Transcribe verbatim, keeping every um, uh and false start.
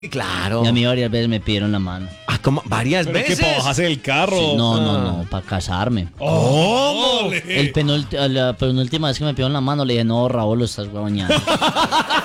Claro. Y a mí varias veces me pidieron la mano. Ah, ¿cómo? ¿Varias Pero veces? que para bajarse del carro. Sí, no, no, Ah. no, para casarme. ¿Cómo? El penúlti- a la penúltima vez que me pidieron la mano le dije, no, Raúl, lo estás guañando.